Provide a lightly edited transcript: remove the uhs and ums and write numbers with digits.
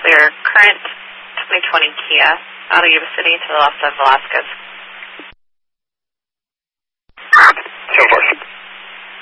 clear current 2020 Kia out of Yuba City to Los Velasquez